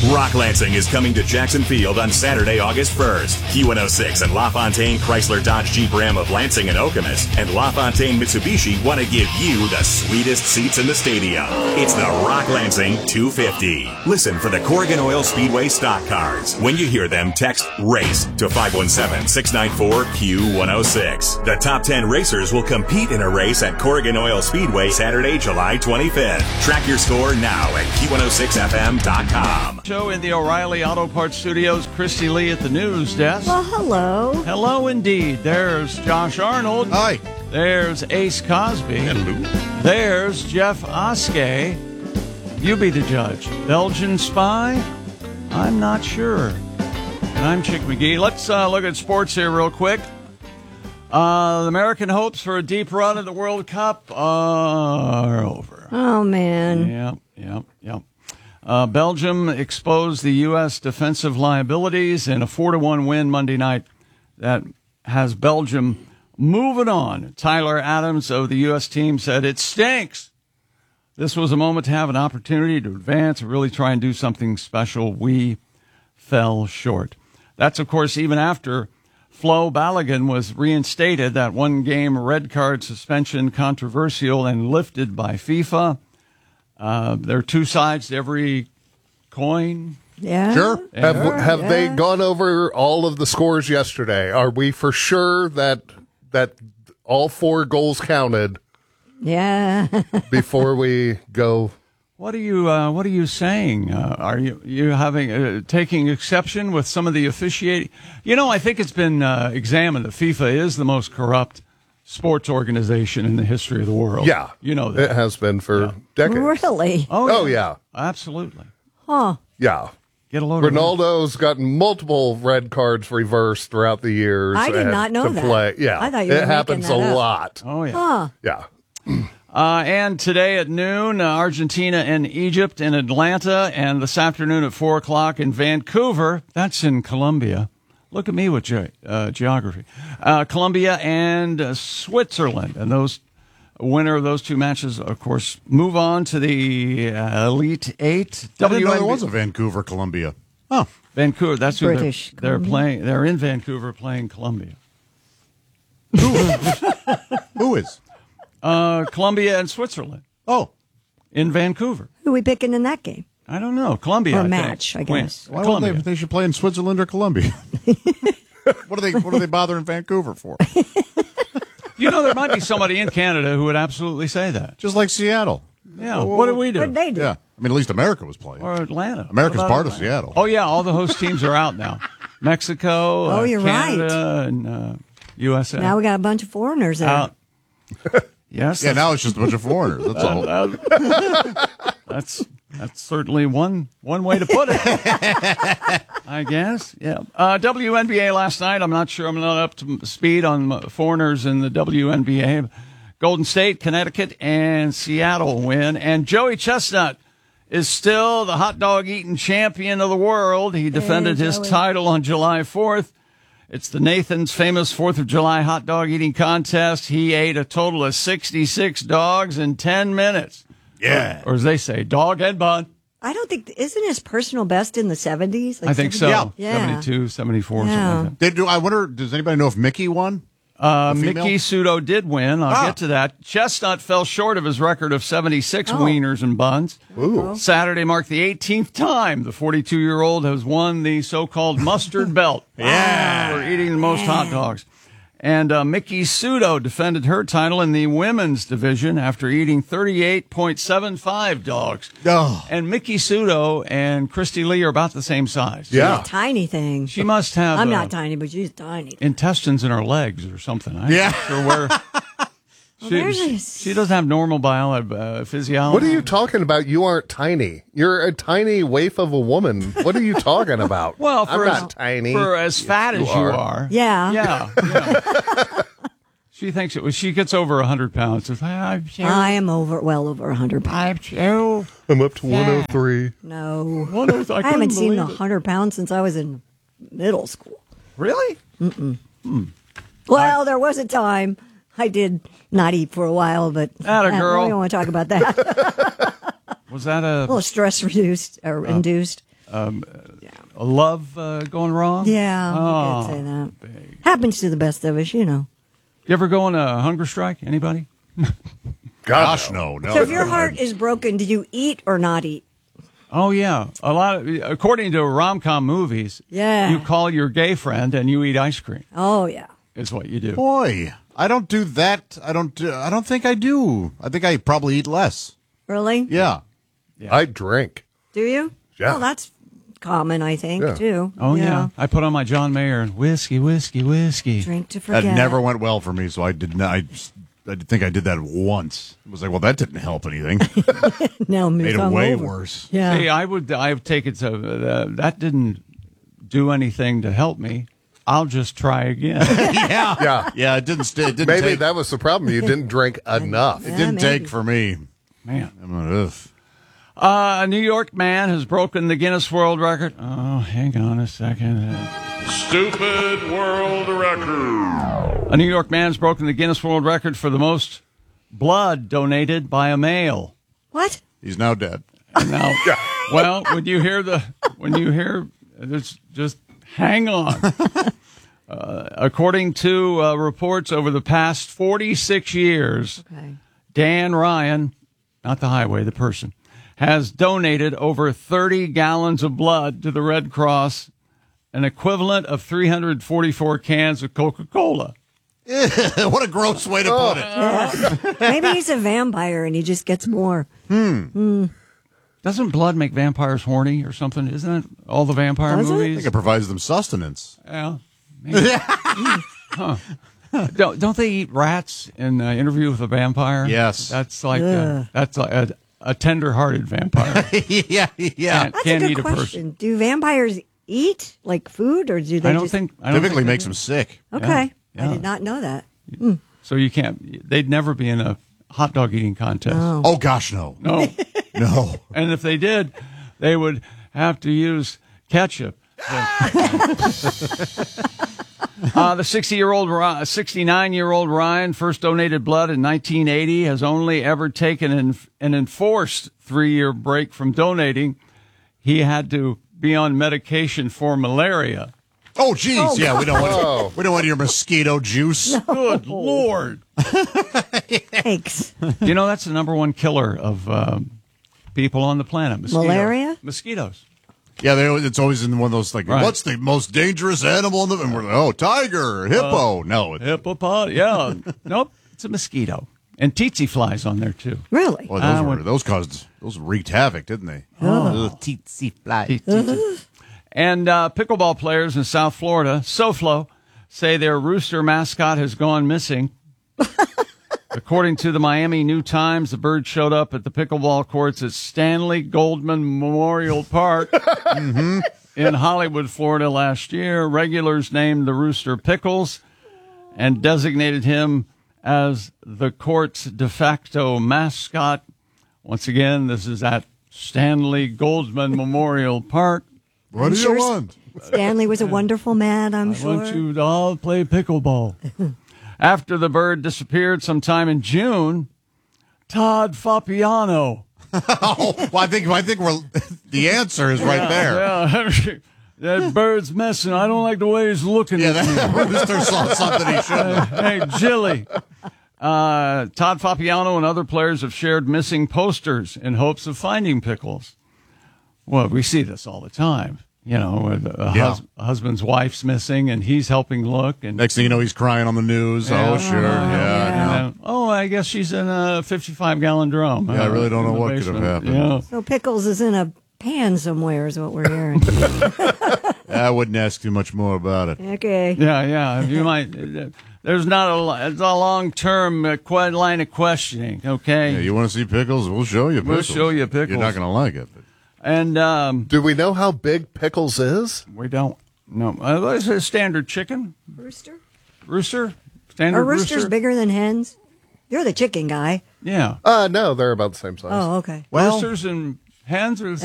Rock Lansing is coming to Jackson Field on Saturday, August 1st. Q106 and LaFontaine Chrysler Dodge Jeep Ram of Lansing and Okemos and LaFontaine Mitsubishi want to give you the sweetest seats in the stadium. It's the Rock Lansing 250. Listen for the Corrigan Oil Speedway stock cars. When you hear them, text RACE to 517-694-Q106. The top 10 racers will compete in a race at Corrigan Oil Speedway Saturday, July 25th. Track your score now at Q106FM.com. Show in the O'Reilly Auto Parts Studios, Christy Lee at the news desk. Well, hello. Hello, indeed. There's Josh Arnold. Hi. There's Ace Cosby. Hello. There's Jeff Oskey. You be the judge. Belgian spy? I'm not sure. And I'm Chick McGee. Let's look at sports here real quick. The American hopes for a deep run at the World Cup are over. Oh, man. Yep. Belgium exposed the U.S. defensive liabilities in a 4-1 win Monday night that has Belgium moving on. Tyler Adams of the U.S. team said, "It stinks. This was a moment to have an opportunity to advance and really try and do something special. We fell short." That's, of course, even after Flo Balogun was reinstated, that one-game red card suspension, controversial and lifted by FIFA. There are two sides to every coin. Yeah. Sure. Have they gone over all of the scores yesterday? Are we for sure that all 4 goals counted? Yeah. Before we go. What are you saying? Are you having taking exception with some of the officiating? I think it's been examined that FIFA is the most corrupt sports organization in the history of the world. Yeah. You know that. It has been for decades. Really? Oh, yeah. Absolutely. Huh. Yeah. Get a load of Ronaldo's gotten multiple red cards reversed throughout the years. I did not know that. Play. Yeah. I thought you were it happens making that a up. lot. Oh, yeah. Huh. Yeah. And today at noon, Argentina and Egypt in Atlanta, and this afternoon at 4 o'clock in Vancouver. That's in Colombia. Look at me with geography. Colombia and Switzerland. And those winner of those two matches, of course, move on to the Elite Eight. I didn't know there was a Vancouver, Colombia. Oh. Vancouver. That's who British they're playing. They're in Vancouver playing Colombia. Who is? Colombia and Switzerland. Oh. In Vancouver. Who are we picking in that game? I don't know. Colombia. Or I match, think. I guess. Why don't they should play in Switzerland or Colombia? What do they bother in Vancouver for? There might be somebody in Canada who would absolutely say that. Just like Seattle. Yeah. What do we do? What did they do? Yeah. I mean, at least America was playing. Or Atlanta. America's What about part of Atlanta? Seattle. Oh, yeah. All the host teams are out now. Mexico, Oh, you're Canada, and USA. Now we got a bunch of foreigners there. out. Yes. Yeah, now it's just a bunch of foreigners. That's all. That's certainly one way to put it. I guess. Yeah. WNBA last night. I'm not sure. I'm not up to speed on foreigners in the WNBA. Golden State, Connecticut, and Seattle win. And Joey Chestnut is still the hot dog eating champion of the world. He defended his title on July 4th. It's the Nathan's famous 4th of July hot dog eating contest. He ate a total of 66 dogs in 10 minutes. Yeah. Or as they say, dog and bun. I don't think, isn't his personal best in the 70s? I think so. 70s? Yeah. 72, 74, Yeah. something like that. I wonder, does anybody know if Mickey won? Mickey Sudo did win. I'll get to that. Chestnut fell short of his record of 76 wieners and buns. Ooh. Saturday marked the 18th time the 42-year-old has won the so-called mustard belt. For eating the most hot dogs. And Mickey Sudo defended her title in the women's division after eating 38.75 dogs. Oh. And Mickey Sudo and Christy Lee are about the same size. Yeah. Tiny thing. She must have I'm not tiny, but she's tiny. intestines in her legs or something. I'm Yeah. not sure where. She doesn't have normal physiology. What are you talking about? You aren't tiny. You're a tiny waif of a woman. What are you talking about? Well, I'm not tiny. For as fat as you are. Yeah. Yeah. She thinks she gets over 100 pounds. I am well over 100 pounds. I'm up to 103. No. I I haven't seen 100 pounds since I was in middle school. Really? Well, there was a time I did not eat for a while, but Atta girl. we don't want to talk about that. Was that a little stress reduced or induced. a love going wrong? Yeah, Oh, I could say that. Happens to the best of us, you know. You ever go on a hunger strike? Anybody? Gosh, no. So if your heart is broken, do you eat or not eat? Oh, yeah. According to rom-com movies, Yeah. you call your gay friend and you eat ice cream. Oh, yeah. Is what you do. Boy, I don't do that. I don't think I do. I think I probably eat less. Really? Yeah. I drink. Do you? Yeah. Well, that's common, I think, Yeah. too. Oh, yeah. I put on my John Mayer and whiskey. Drink to forget. That never went well for me, so I did not. I think I did that once. It was like, well, that didn't help anything. No, Made it way worse. Yeah. See, I would take it to that didn't do anything to help me. I'll just try again. Yeah. It didn't. It didn't. Maybe take, that was the problem. You didn't drink enough. It didn't maybe. take for me. Man. I'm like, ugh. A New York man has broken the Guinness World Record. Oh, hang on a second. Stupid world record. A New York man's broken the Guinness World Record for the most blood donated by a male. What? He's now dead. Now, well, when you hear it's just hang on. According to reports over the past 46 years, Okay. Dan Ryan, not the highway, the person, has donated over 30 gallons of blood to the Red Cross, an equivalent of 344 cans of Coca-Cola. What a gross way to put it. Maybe he's a vampire and he just gets more. Doesn't blood make vampires horny or something? Isn't it all the vampire Does it? I movies? think it provides them sustenance. Yeah. Maybe. Huh. Don't they eat rats in Interview with a Vampire? Yes. That's like a tender-hearted vampire. yeah. That's Can't a eat good a person. question. Do vampires eat like food, or do they I don't just... think Typically they makes do. them sick. Okay. Yeah. I did not know that. So you can't. They'd never be in a hot dog eating contest. Oh gosh, no. No. No. And if they did, they would have to use ketchup. The 69-year-old Ryan first donated blood in 1980, has only ever taken an enforced 3-year break from donating. He had to be on medication for malaria. Oh geez, yeah. We don't want your mosquito juice. Good Lord. Thanks. You know, that's the number one killer of people on the planet. Mosquitoes. Malaria? Mosquitoes. Yeah, it's always in one of those like, Right. what's the most dangerous animal in the? And we're like, tiger, hippo. No, it's, Hippopotamus. Yeah. Nope. It's a mosquito. And tsetse flies on there, too. Really? boy, I those wreaked havoc, didn't they? Oh. Tsetse fly. And pickleball players in South Florida, SoFlo, say their rooster mascot has gone missing. According to the Miami New Times, the bird showed up at the pickleball courts at Stanley Goldman Memorial Park in Hollywood, Florida last year. Regulars named the rooster Pickles and designated him as the court's de facto mascot. Once again, this is at Stanley Goldman Memorial Park. What do sure you want? Stanley was a wonderful man, I'm I sure. want you to all play pickleball. After the bird disappeared sometime in June, Todd Fapiano. Oh, well, I think we're the answer is right there. Yeah, that bird's messing. I don't like the way he's looking Yeah, at me. that rooster saw something he shouldn't. Hey, Jilly. Todd Fapiano and other players have shared missing posters in hopes of finding Pickles. Well, we see this all the time. You know, where a husband's wife's missing and he's helping look. And Next thing you know, he's crying on the news. Yeah. Oh, sure, yeah. and then, I guess she's in a 55-gallon drum. Yeah, I really don't in know the what could have basement. happened. Yeah. So Pickles is in a pan somewhere is what we're hearing. I wouldn't ask too much more about it. Okay. Yeah. You might. There's not it's a long-term line of questioning. Okay. Yeah, you want to see Pickles? We'll show you Pickles. We'll show you Pickles. You're not going to like it. But. And Do we know how big Pickles is? we don't. No. It's a standard chicken. Rooster? Rooster? Standard Are roosters rooster? bigger than hens? You're the chicken guy. Yeah. No, they're about the same size. Oh, okay. Roosters and hens are the